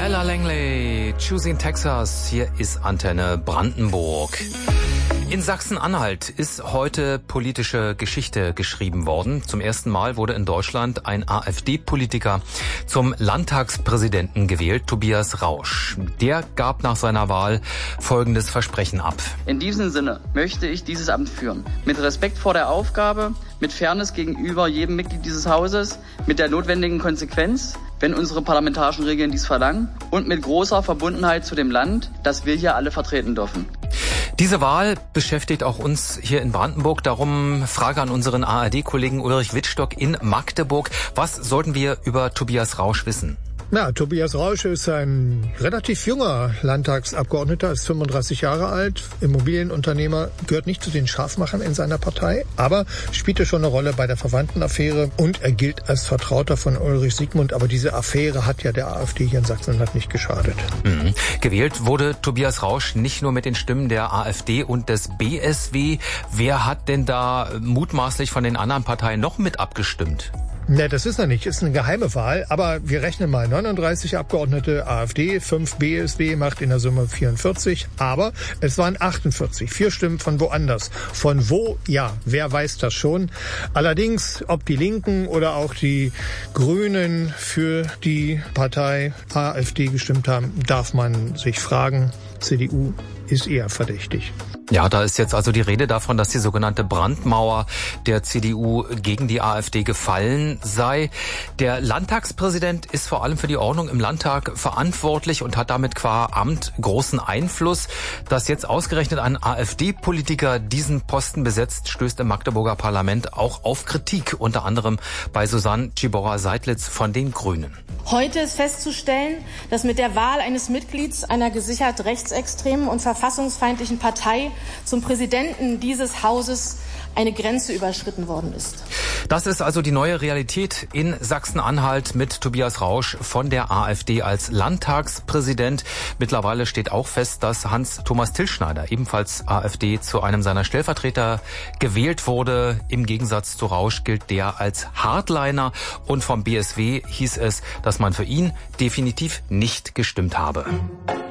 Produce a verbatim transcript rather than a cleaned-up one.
Ella Langley, Choosing Texas, hier ist Antenne Brandenburg. In Sachsen-Anhalt ist heute politische Geschichte geschrieben worden. Zum ersten Mal wurde in Deutschland ein AfD-Politiker zum Landtagspräsidenten gewählt, Tobias Rausch. Der gab nach seiner Wahl folgendes Versprechen ab. In diesem Sinne möchte ich dieses Amt führen. Mit Respekt vor der Aufgabe, mit Fairness gegenüber jedem Mitglied dieses Hauses, mit der notwendigen Konsequenz, wenn unsere parlamentarischen Regeln dies verlangen, und mit großer Verbundenheit zu dem Land, das wir hier alle vertreten dürfen. Diese Wahl beschäftigt auch uns hier in Brandenburg. Darum Frage an unseren A R D-Kollegen Ulrich Wittstock in Magdeburg. Was sollten wir über Tobias Rausch wissen? Ja, Tobias Rausch ist ein relativ junger Landtagsabgeordneter, ist fünfunddreißig Jahre alt, Immobilienunternehmer, gehört nicht zu den Scharfmachern in seiner Partei, aber spielte schon eine Rolle bei der Verwandtenaffäre und er gilt als Vertrauter von Ulrich Siegmund. Aber diese Affäre hat ja der AfD hier in Sachsen-Anhalt nicht geschadet. Mhm. Gewählt wurde Tobias Rausch nicht nur mit den Stimmen der AfD und des B S W. Wer hat denn da mutmaßlich von den anderen Parteien noch mit abgestimmt? Ne, das ist noch nicht. Ist eine geheime Wahl. Aber wir rechnen mal neununddreißig Abgeordnete AfD, fünf B S W, macht in der Summe vierundvierzig. Aber es waren achtundvierzig. Vier Stimmen von woanders. Von wo? Ja, wer weiß das schon. Allerdings, ob die Linken oder auch die Grünen für die Partei AfD gestimmt haben, darf man sich fragen. C D U ist eher verdächtig. Ja, da ist jetzt also die Rede davon, dass die sogenannte Brandmauer der C D U gegen die AfD gefallen sei. Der Landtagspräsident ist vor allem für die Ordnung im Landtag verantwortlich und hat damit qua Amt großen Einfluss. Dass jetzt ausgerechnet ein AfD-Politiker diesen Posten besetzt, stößt im Magdeburger Parlament auch auf Kritik, unter anderem bei Susanne Tschiborra-Seidlitz von den Grünen. Heute ist festzustellen, dass mit der Wahl eines Mitglieds einer gesichert rechtsextremen und verfassungsfeindlichen Partei zum Präsidenten dieses Hauses eine Grenze überschritten worden ist. Das ist also die neue Realität in Sachsen-Anhalt mit Tobias Rausch von der AfD als Landtagspräsident. Mittlerweile steht auch fest, dass Hans-Thomas Tilschneider, ebenfalls AfD, zu einem seiner Stellvertreter gewählt wurde. Im Gegensatz zu Rausch gilt der als Hardliner und vom B S W hieß es, dass man für ihn definitiv nicht gestimmt habe.